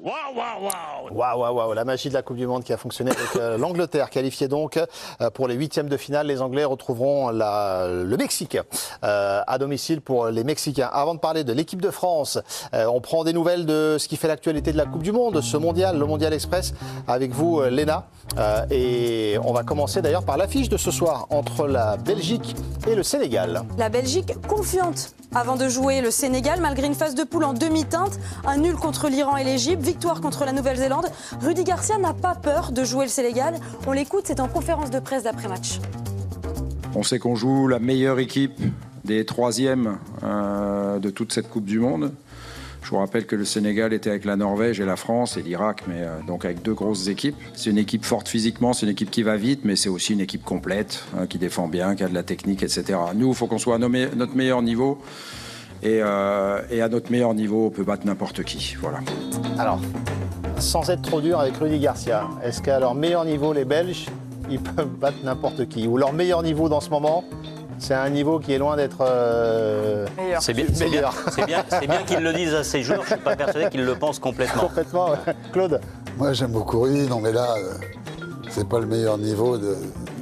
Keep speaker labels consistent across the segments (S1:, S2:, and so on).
S1: Waouh, la magie de la Coupe du Monde qui a fonctionné avec l'Angleterre, qualifiée donc pour les huitièmes de finale. Les Anglais retrouveront le Mexique à domicile pour les Mexicains. Avant de parler de l'équipe de France, on prend des nouvelles de ce qui fait l'actualité de la Coupe du Monde, ce mondial, le Mondial Express, avec vous, Léna. Et on va commencer d'ailleurs par l'affiche de ce soir entre la Belgique et le Sénégal.
S2: La Belgique confiante avant de jouer le Sénégal, malgré une phase de poule en demi-teinte, un nul contre l'Iran et l'Égypte, victoire contre la Nouvelle-Zélande. Rudy Garcia n'a pas peur de jouer le Sénégal. On l'écoute, c'est en conférence de presse d'après-match.
S3: On sait qu'on joue la meilleure équipe des troisièmes de toute cette Coupe du Monde. Je vous rappelle que le Sénégal était avec la Norvège et la France et l'Irak, mais donc avec deux grosses équipes. C'est une équipe forte physiquement, c'est une équipe qui va vite, mais c'est aussi une équipe complète, qui défend bien, qui a de la technique, etc. Nous, il faut qu'on soit à notre meilleur niveau. Et à notre meilleur niveau, on peut battre n'importe qui. Voilà.
S1: Alors, sans être trop dur avec Rudy Garcia, est-ce qu'à leur meilleur niveau, les Belges, ils peuvent battre n'importe qui? Ou leur meilleur niveau dans ce moment, c'est un niveau qui est loin d'être
S2: meilleur.
S4: C'est bien qu'ils le disent à ces joueurs. Je ne suis pas persuadé qu'ils le pensent complètement.
S1: Complètement, ouais. Claude?
S5: Moi, j'aime beaucoup Rudy. Non, mais là, c'est pas le meilleur niveau de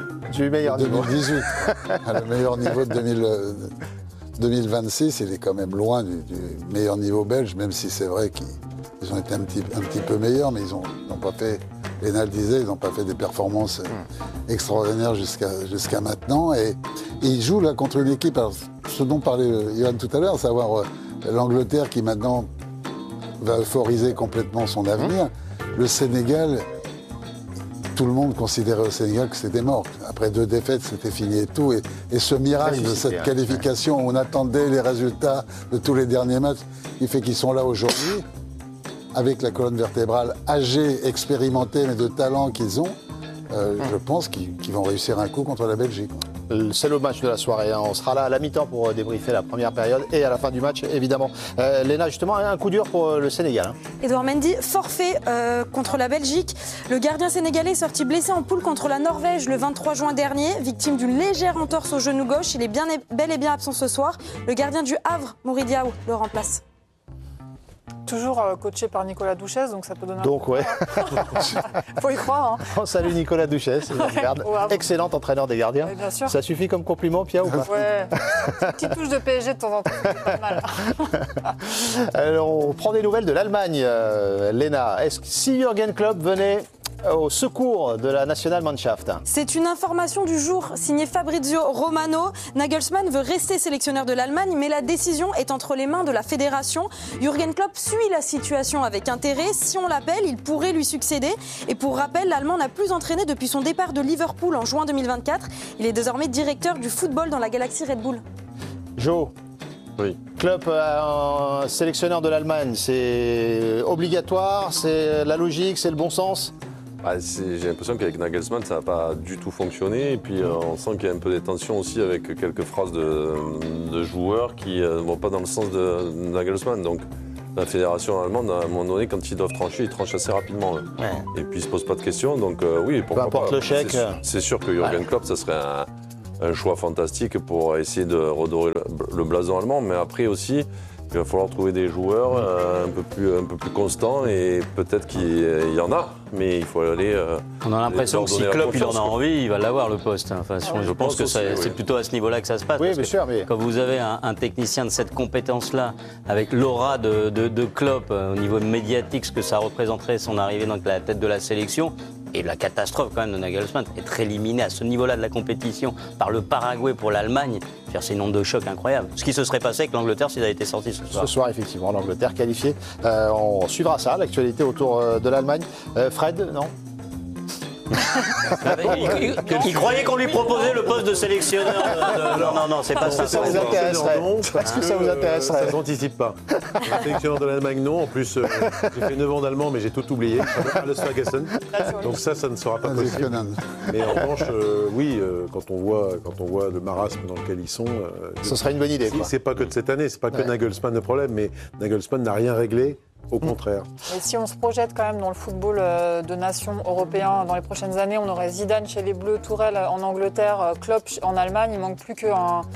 S5: 2018. Le meilleur niveau de 2026, il est quand même loin du meilleur niveau belge, même si c'est vrai qu'ils ont été un petit peu meilleurs, mais ils n'ont pas fait, Léna le disait, ils n'ont pas fait des performances extraordinaires jusqu'à maintenant. Et ils jouent là contre une équipe, alors, ce dont parlait Johan tout à l'heure, à savoir l'Angleterre qui maintenant va euphoriser complètement son avenir. Le Sénégal, tout le monde considérait au Sénégal que c'était mort. Après 2 défaites, c'était fini et tout. Et ce miracle de cette qualification, où on attendait les résultats de tous les derniers matchs, qui fait qu'ils sont là aujourd'hui, avec la colonne vertébrale âgée, expérimentée, mais de talent qu'ils ont, je pense qu'ils vont réussir un coup contre la Belgique.
S1: C'est le match de la soirée. On sera là à la mi-temps pour débriefer la première période et à la fin du match, évidemment. Léna, justement, un coup dur pour le Sénégal.
S2: Edouard Mendy, forfait contre la Belgique. Le gardien sénégalais est sorti blessé en poule contre la Norvège le 23 juin dernier, victime d'une légère entorse au genou gauche. Il est bel et bien absent ce soir. Le gardien du Havre, Mory Diaw, le remplace.
S6: Toujours coaché par Nicolas Duchesne, donc ça peut donner
S1: donc, ouais.
S6: Faut y croire. Hein.
S1: On salue Nicolas Duchesne, excellent entraîneur des gardiens.
S6: Oui, bien sûr.
S1: Ça suffit comme compliment, Pia, ou pas?
S6: Ouais, petite touche de PSG de temps en temps, c'est pas mal.
S1: Alors, on prend des nouvelles de l'Allemagne, Léna. Est-ce que si Jürgen Klopp venait au secours de la Nationalmannschaft?
S2: C'est une information du jour signée Fabrizio Romano. Nagelsmann veut rester sélectionneur de l'Allemagne, mais la décision est entre les mains de la fédération. Jürgen Klopp suit la situation avec intérêt. Si on l'appelle, il pourrait lui succéder. Et pour rappel, l'Allemand n'a plus entraîné depuis son départ de Liverpool en juin 2024. Il est désormais directeur du football dans la galaxie Red Bull.
S1: Jo.
S4: Oui.
S1: Klopp, un sélectionneur de l'Allemagne, c'est obligatoire, c'est la logique, c'est le bon sens?
S7: J'ai l'impression qu'avec Nagelsmann, ça n'a pas du tout fonctionné. Et puis, on sent qu'il y a un peu des tensions aussi avec quelques phrases de joueurs qui ne vont pas dans le sens de Nagelsmann. Donc, la fédération allemande, à un moment donné, quand ils doivent trancher, ils tranchent assez rapidement. Ouais. Et puis, ils ne se posent pas de questions. Donc, oui, pourquoi
S1: peu importe
S7: pas.
S1: Le chèque.
S7: C'est sûr que Jürgen Klopp, ça serait un choix fantastique pour essayer de redorer le blason allemand. Mais après aussi, il va falloir trouver des joueurs un peu plus constants et peut-être qu'il y en a, mais il faut aller.
S4: On a l'impression que si Klopp il en a envie, il va l'avoir le poste. Enfin, je pense que c'est plutôt à ce niveau-là que ça se passe.
S1: Oui, bien sûr. Mais...
S4: Quand vous avez un technicien de cette compétence-là, avec l'aura de Klopp au niveau médiatique, ce que ça représenterait son arrivée dans la tête de la sélection. Et la catastrophe quand même de Nagelsmann, être éliminé à ce niveau-là de la compétition par le Paraguay pour l'Allemagne, c'est une onde de choc incroyable. Ce qui se serait passé avec l'Angleterre s'ils avaient été sortis ce soir.
S1: Ce soir, effectivement, l'Angleterre qualifiée. On suivra ça, l'actualité autour de l'Allemagne. Fred, non?
S4: Il croyait qu'on lui proposait le poste de sélectionneur. Non, c'est pas ça.
S1: Ça vous intéresserait. Est-ce que ça vous intéresserait?
S8: Ça n'anticipe pas. Sélectionneur de l'Allemagne, non. En plus, j'ai fait 9 ans d'allemand, mais j'ai tout oublié. Alles vergessen. Donc ça ne sera pas possible. Mais en revanche, oui, quand on voit le marasme dans lequel ils sont...
S1: Ce serait une bonne idée.
S8: C'est pas que de cette année, c'est pas que Nagelsmann le problème, mais Nagelsmann n'a rien réglé Au contraire.
S6: Et si on se projette quand même dans le football de nations européen dans les prochaines années, on aurait Zidane chez les Bleus, Tourelle en Angleterre, Klopp en Allemagne. Il manque plus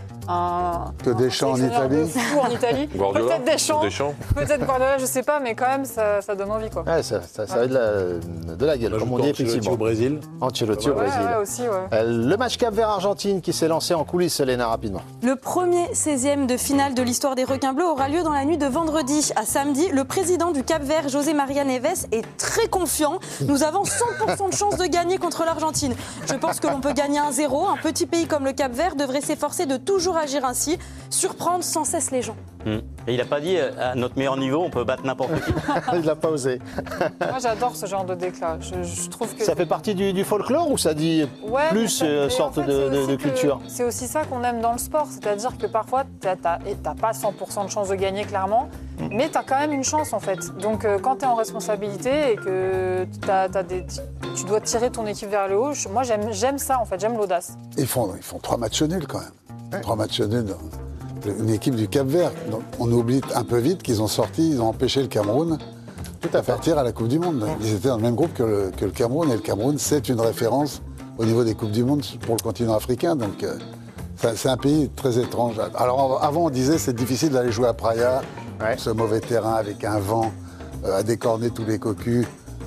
S5: que Deschamps en Italie.
S6: En Italie.
S7: Guardiola.
S6: Peut-être Deschamps. Peut-être Guardiola, je sais pas, mais quand même, ça donne envie, quoi.
S1: Ouais, ça va de la gueule, comme on dit effectivement.
S8: Au Brésil.
S1: Ancelotti au Brésil.
S6: Ouais, aussi, ouais.
S1: Le match Cap-Vert-Argentine qui s'est lancé en coulisses, Léna, rapidement.
S2: Le premier 16e de finale de l'histoire des requins bleus aura lieu dans la nuit de vendredi à samedi. Le président du Cap-Vert, José Maria Neves, est très confiant. Nous avons 100% de chance de gagner contre l'Argentine. Je pense que l'on peut gagner 1-0. Un petit pays comme le Cap-Vert devrait s'efforcer de toujours agir ainsi, surprendre sans cesse les gens.
S4: Et il n'a pas dit à notre meilleur niveau, on peut battre n'importe qui.
S1: Il l'a pas osé.
S6: Moi, j'adore ce genre de déclat. Je trouve que
S1: ça fait partie du folklore ou ça dit plus sorte de culture?
S6: C'est aussi ça qu'on aime dans le sport. C'est-à-dire que parfois, tu n'as pas 100% de chance de gagner, clairement, mais tu as quand même une chance, en fait. Donc, quand tu es en responsabilité et que tu dois tirer ton équipe vers le haut, moi, j'aime ça, en fait. J'aime l'audace.
S5: Ils font 3 matchs nuls, quand même. Ouais. 3 matchs nuls. Une équipe du Cap-Vert. On oublie un peu vite qu'ils ont empêché le Cameroun de partir à la Coupe du Monde. Ils étaient dans le même groupe que le Cameroun, et le Cameroun, c'est une référence au niveau des Coupes du Monde pour le continent africain. Donc, c'est un pays très étrange. Alors, avant, on disait c'est difficile d'aller jouer à Praia, ce mauvais terrain avec un vent à décorner tous les cocus,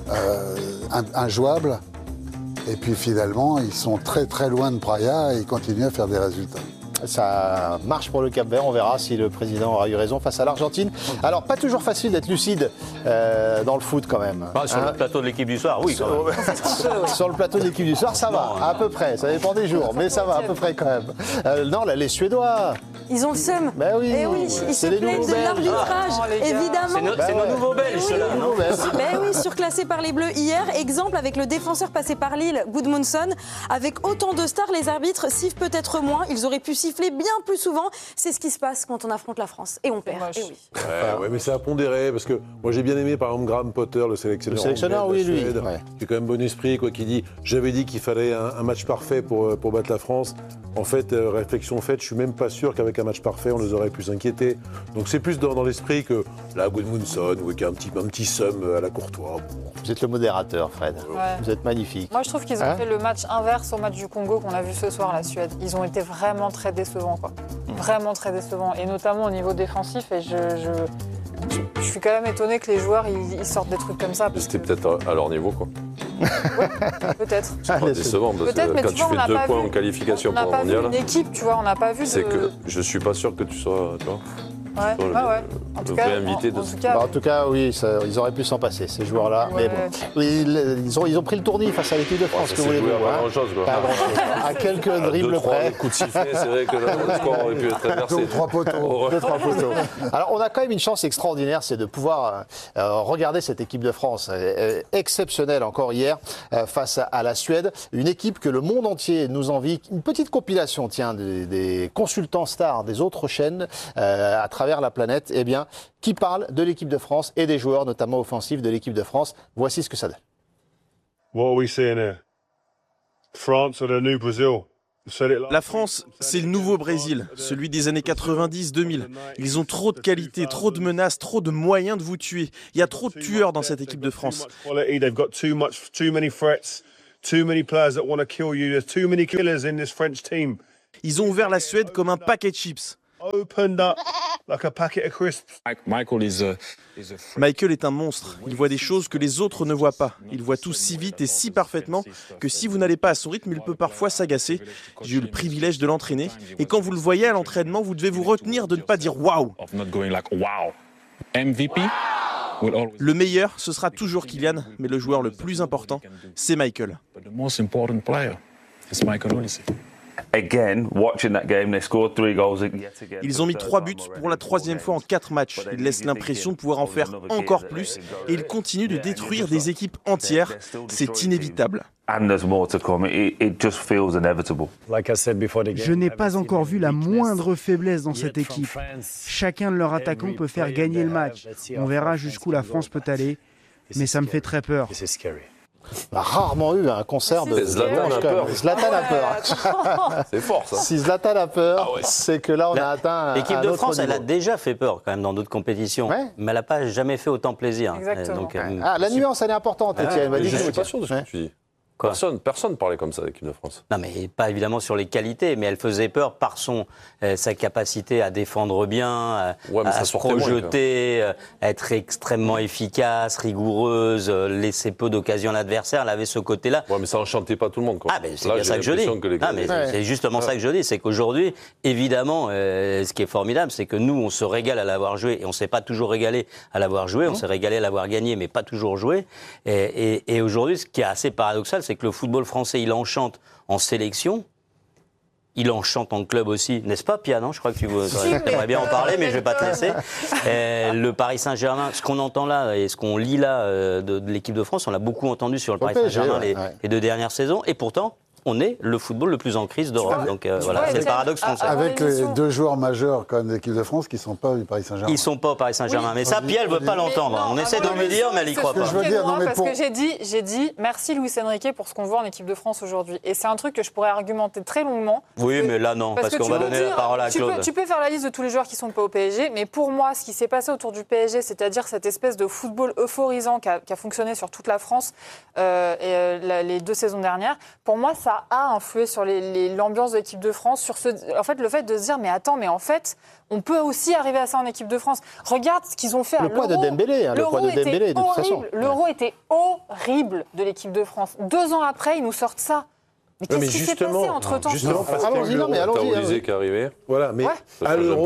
S5: injouable. Et puis, finalement, ils sont très, très loin de Praia et ils continuent à faire des résultats.
S1: Ça marche pour le Cap-Vert, on verra si le président aura eu raison face à l'Argentine. Alors, pas toujours facile d'être lucide dans le foot quand même.
S4: Sur le plateau de l'équipe du soir, oui. Quand même.
S1: Sur le plateau de l'équipe du soir, ça va, à peu près. Ça dépend des jours, mais ça va à peu près quand même. Non, là, les Suédois.
S2: Ils ont le seum.
S1: Ben oui,
S2: ils se plaignent de l'arbitrage, évidemment.
S4: C'est nos nouveaux Belges, ceux-là, non?
S2: Ben oui, surclassés par les Bleus hier. Exemple avec le défenseur passé par Lille, Gudmundsson. Avec autant de stars, les arbitres sifflent peut-être moins. Ils auraient pu siffler bien plus souvent. C'est ce qui se passe quand on affronte la France. Et on perd. Et oui.
S8: Ouais, mais c'est à pondérer, parce que moi j'ai bien aimé par exemple Graham Potter, le sélectionneur.
S1: Le sélectionneur, oui, lui.
S8: Qui est quand même bon esprit, quoi, qui dit j'avais dit qu'il fallait un match parfait pour battre la France. En fait, réflexion faite, je suis même pas sûr qu'avec un match parfait, on les aurait pu s'inquiéter. Donc c'est plus dans l'esprit que la Gudmundsson, ou un petit somme à la Courtois.
S1: Vous êtes le modérateur, Fred. Ouais. Vous êtes magnifique.
S6: Moi, je trouve qu'ils ont fait le match inverse au match du Congo qu'on a vu ce soir, la Suède. Ils ont été vraiment très décevants, quoi. Vraiment très décevants. Et notamment au niveau défensif. Et je suis quand même étonnée que les joueurs ils sortent des trucs comme ça.
S7: C'était peut-être à leur niveau, quoi.
S6: Ouais, peut-être.
S7: C'est pas décevant, parce que quand tu fais 2 points en qualification pour le mondial.
S6: On n'a pas vu une équipe, tu vois, on n'a pas vu.
S7: C'est que je suis pas sûr que tu sois. Tu vois,
S6: ouais. En tout cas,
S1: oui, ils auraient pu s'en passer, ces joueurs-là.
S6: Ouais.
S1: Mais bon, ils ont pris le tournif face à l'équipe de France.
S7: Que voulez-vous, pas grand-chose, quoi.
S1: Pas grand-chose. À quelques dribbles près.
S7: 2-3 coups de sifflet, c'est vrai que le score aurait pu être inversé.
S5: 2-3 poteaux.
S1: 2-3 poteaux. Alors, on a quand même une chance extraordinaire, c'est de pouvoir regarder cette équipe de France exceptionnelle encore hier face à la Suède. Une équipe que le monde entier nous envie. Une petite compilation, tiens, des consultants stars des autres chaînes à travers la planète, qui parle de l'équipe de France et des joueurs, notamment offensifs de l'équipe de France. Voici ce que ça donne.
S9: What are we seeing here? France or the new Brazil?
S10: La France, c'est le nouveau Brésil, celui des années 90-2000. Ils ont trop de qualité, trop de menaces, trop de moyens de vous tuer. Il y a trop de tueurs dans cette équipe de France. Ils ont ouvert la Suède comme un paquet de chips. Michael est un monstre. Il voit des choses que les autres ne voient pas. Il voit tout si vite et si parfaitement que si vous n'allez pas à son rythme, il peut parfois s'agacer. J'ai eu le privilège de l'entraîner. Et quand vous le voyez à l'entraînement, vous devez vous retenir de ne pas dire « waouh ». Le meilleur, ce sera toujours Kylian, mais le joueur le plus important, c'est Michael. Ils ont mis 3 buts pour la 3e fois en 4 matchs. Ils laissent l'impression de pouvoir en faire encore plus et ils continuent de détruire des équipes entières. C'est inévitable.
S11: Je n'ai pas encore vu la moindre faiblesse dans cette équipe. Chacun de leurs attaquants peut faire gagner le match. On verra jusqu'où la France peut aller, mais ça me fait très peur.
S1: On a rarement eu un concert de
S7: Zlatan a peur.
S1: Zlatan a peur.
S7: C'est fort, ça.
S1: Si Zlatan a peur, c'est que là, on a atteint
S4: l'équipe
S1: un
S4: de
S1: autre
S4: France,
S1: niveau.
S4: elle a déjà fait peur quand même dans d'autres compétitions, mais elle n'a pas jamais fait autant plaisir.
S6: Exactement.
S4: Donc,
S1: la nuance, elle est importante, Étienne.
S7: Je suis pas sûr de ce que tu dis. Personne parlait comme ça de l'équipe de France.
S4: Non, mais pas évidemment sur les qualités, mais elle faisait peur par sa capacité à défendre bien, à se projeter, à être extrêmement efficace, rigoureuse, laisser peu d'occasions à l'adversaire. Elle avait ce côté-là.
S7: Ouais, mais ça enchantait pas tout le monde, quoi.
S4: Ah, mais c'est bien ça que je dis. C'est justement ça que je dis, c'est qu'aujourd'hui, évidemment, ce qui est formidable, c'est que nous, on se régale à l'avoir joué, et on s'est pas toujours régalé à l'avoir joué, on s'est régalé à l'avoir gagné, mais pas toujours joué. Et aujourd'hui, ce qui est assez paradoxal, c'est que le football français, il enchante en sélection, il enchante en club aussi, n'est-ce pas, Pia, non ? Je crois que tu aimerais bien en parler, mais je ne vais pas te laisser. Le Paris Saint-Germain, ce qu'on entend là et ce qu'on lit là de l'équipe de France, on l'a beaucoup entendu sur le Paris Saint-Germain les 2 dernières saisons, et pourtant, on est le football le plus en crise d'Europe. Donc voilà, c'est le paradoxe français.
S5: Avec les 2 joueurs majeurs quand même de l'équipe de France qui ne sont pas du Paris Saint-Germain.
S4: Ils ne sont pas au Paris Saint-Germain. Mais ça, Pia, elle ne veut pas l'entendre. On essaie de lui dire, mais elle n'y croit pas.
S6: Parce que j'ai dit merci Luis Enrique pour ce qu'on voit en équipe de France aujourd'hui. Et c'est un truc que je pourrais argumenter très longuement.
S4: Oui, mais là non, parce qu'on va donner la parole à Claude.
S6: Tu peux faire la liste de tous les joueurs qui ne sont pas au PSG, mais pour moi, ce qui s'est passé autour du PSG, c'est-à-dire cette espèce de football euphorisant qui a fonctionné sur toute la France les 2 saisons dernières, pour moi, ça a influé sur l'ambiance de l'équipe de France, en fait, le fait de se dire, mais attends, mais en fait, on peut aussi arriver à ça en équipe de France. Regarde ce qu'ils ont fait à l'Euro.
S1: Le poids de Dembélé, de toute façon.
S6: L'Euro était horrible de l'équipe de France. 2 ans après, ils nous sortent ça. Mais qu'est-ce qui s'est passé entre-temps ?
S8: Justement, parce
S1: allons-y.
S7: Olysée qui est arrivé.
S8: Voilà, mais à l'Euro,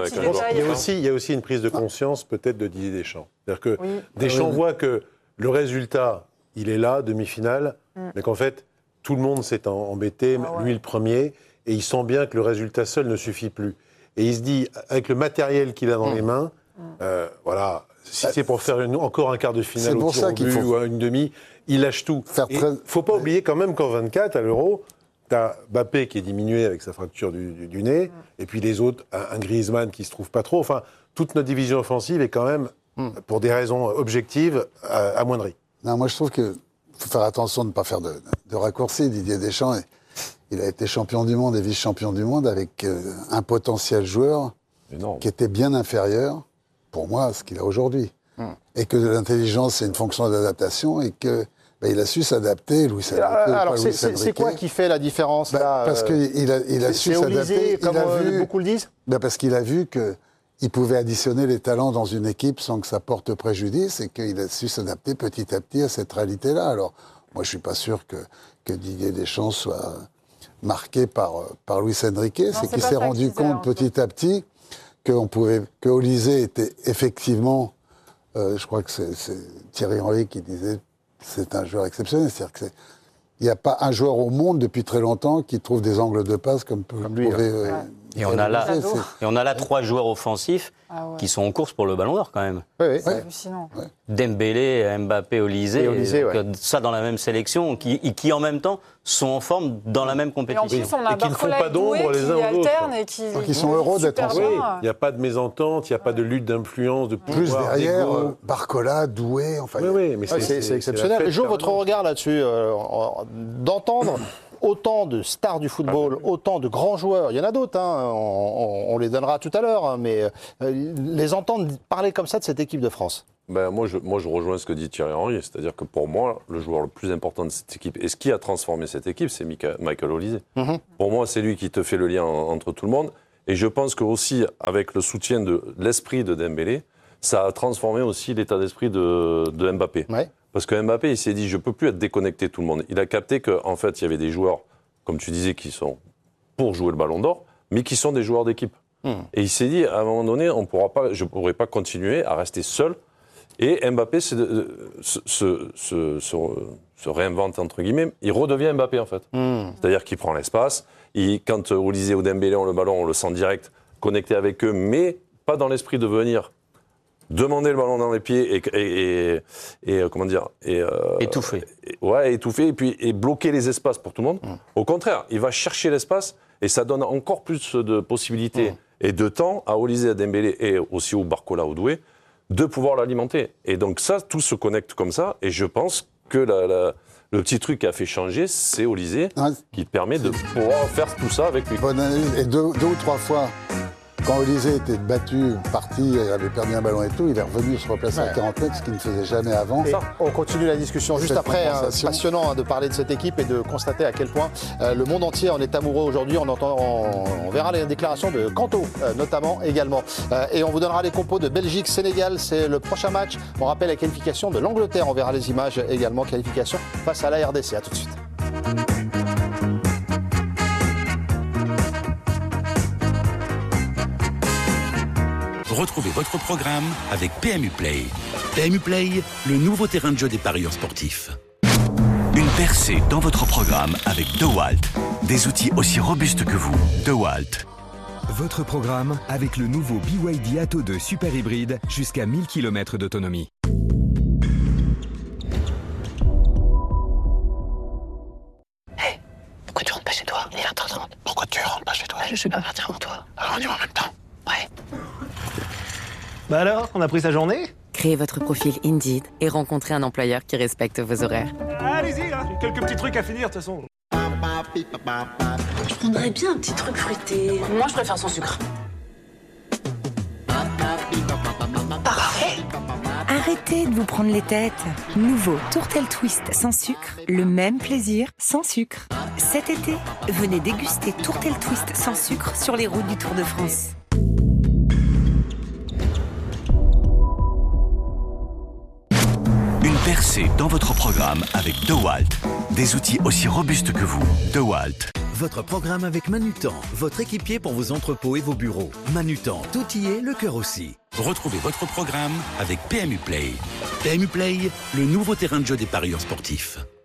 S8: il y a aussi une prise de conscience peut-être de Didier Deschamps. C'est-à-dire que Deschamps voit que le résultat, il est là, demi-finale, mais qu'en fait, tout le monde s'est embêté, lui le premier, et il sent bien que le résultat seul ne suffit plus. Et il se dit, avec le matériel qu'il a dans les mains, voilà, si c'est pour faire encore un quart de finale au tir au but ou une demi, il lâche tout. Il ne faut pas oublier quand même qu'en 24, à l'Euro, tu as Mbappé qui est diminué avec sa fracture du nez, et puis les autres, un Griezmann qui ne se trouve pas trop. Enfin, toute notre division offensive est quand même, pour des raisons objectives, amoindrie.
S5: Non, moi je trouve que faut faire attention de ne pas faire de raccourcis. Didier Deschamps, il a été champion du monde et vice-champion du monde avec un potentiel joueur qui était bien inférieur, pour moi, à ce qu'il a aujourd'hui. Et que l'intelligence, c'est une fonction d'adaptation et que il a su s'adapter, Luis Enrique.
S1: Alors, c'est quoi qui fait la différence là,
S5: parce qu'il a su s'adapter.
S1: Comme beaucoup le disent.
S5: Parce qu'il a vu qu'il pouvait additionner les talents dans une équipe sans que ça porte préjudice et qu'il a su s'adapter petit à petit à cette réalité-là. Alors, moi, je ne suis pas sûr que Didier Deschamps soit marqué par Luis Enrique. C'est qu'il s'est rendu compte petit à petit que Olysée était effectivement, je crois que c'est Thierry Henry qui disait, c'est un joueur exceptionnel. C'est-à-dire qu'il n'y a pas un joueur au monde depuis très longtemps qui trouve des angles de passe comme lui.
S4: Et on a là 3 joueurs offensifs qui sont en course pour le Ballon d'Or quand même.
S6: C'est hallucinant.
S4: Dembélé, Mbappé, Olysée, ça dans la même sélection, qui en même temps sont en forme dans la même compétition.
S6: Et en plus, on a
S8: qui ne font pas d'ombre les uns aux autres.
S5: Qui sont heureux d'être ensemble.
S8: Il n'y a pas de mésentente, il n'y a pas de lutte d'influence, de pouvoir.
S5: Plus derrière, Barcola, Doué, enfin.
S8: Mais
S1: c'est exceptionnel. Je veux votre regard là-dessus, d'entendre autant de stars du football, autant de grands joueurs. Il y en a d'autres, on les donnera tout à l'heure, mais les entendre parler comme ça de cette équipe de France.
S7: Moi, je rejoins ce que dit Thierry Henry, c'est-à-dire que pour moi, le joueur le plus important de cette équipe, et ce qui a transformé cette équipe, c'est Michael Olysée. Pour moi, c'est lui qui te fait le lien entre tout le monde, et je pense que aussi, avec le soutien de l'esprit de Dembélé, ça a transformé aussi l'état d'esprit de Mbappé.
S1: Ouais.
S7: Parce que Mbappé, il s'est dit, je ne peux plus être déconnecté de tout le monde. Il a capté qu'en fait, il y avait des joueurs, comme tu disais, qui sont pour jouer le Ballon d'Or, mais qui sont des joueurs d'équipe. Et il s'est dit, à un moment donné, je ne pourrai pas continuer à rester seul. Et Mbappé se réinvente, entre guillemets. Il redevient Mbappé, en fait. C'est-à-dire qu'il prend l'espace. Quand Olysée ou Dembélé ont le ballon, on le sent direct, connecté avec eux, mais pas dans l'esprit de venir demander le ballon dans les pieds et comment dire
S4: étouffer.
S7: Étouffer et bloquer les espaces pour tout le monde. Au contraire, il va chercher l'espace et ça donne encore plus de possibilités et de temps à Olysée, à Dembélé et aussi au Barcola, au Doué, de pouvoir l'alimenter. Et donc ça, tout se connecte comme ça et je pense que le petit truc qui a fait changer, c'est Olysée, qui permet de pouvoir faire tout ça avec lui.
S5: Bonne analyse. Et deux ou trois fois, quand Olysée était battu, parti, avait perdu un ballon et tout, il est revenu se replacer à 40 mètres, ce qu'il ne faisait jamais avant.
S1: Et on continue la discussion juste après. Passionnant de parler de cette équipe et de constater à quel point le monde entier en est amoureux aujourd'hui. On verra les déclarations de Kanto, notamment également. Et on vous donnera les compos de Belgique-Sénégal. C'est le prochain match. On rappelle la qualification de l'Angleterre. On verra les images également. Qualification face à la RDC. À tout de suite.
S12: Retrouvez votre programme avec PMU Play. PMU Play, le nouveau terrain de jeu des parieurs sportifs. Une percée dans votre programme avec DeWalt. Des outils aussi robustes que vous. DeWalt.
S13: Votre programme avec le nouveau BYD Atto 2 Super Hybride jusqu'à 1000 km d'autonomie.
S14: Hey, pourquoi tu rentres pas chez toi? Il est 20h30. Pourquoi tu rentres pas chez toi? Je suis pas partir avant toi. Alors on y va en même temps. Ouais.
S15: Bah alors, on a pris sa journée?
S16: Créez votre profil Indeed et rencontrez un employeur qui respecte vos horaires.
S15: Allez-y, hein. J'ai quelques petits trucs à finir de toute façon.
S17: Je prendrais bien un petit truc fruité.
S14: Moi, je préfère sans sucre.
S17: Parfait.
S18: Arrêtez de vous prendre les têtes. Nouveau Tourtel Twist sans sucre, le même plaisir sans sucre. Cet été, venez déguster Tourtel Twist sans sucre sur les routes du Tour de France.
S12: Une percée dans votre programme avec DeWalt. Des outils aussi robustes que vous. DeWalt.
S19: Votre programme avec Manutan, votre équipier pour vos entrepôts et vos bureaux. Manutan, tout y est, le cœur aussi.
S12: Retrouvez votre programme avec PMU Play. PMU Play, le nouveau terrain de jeu des parieurs sportifs.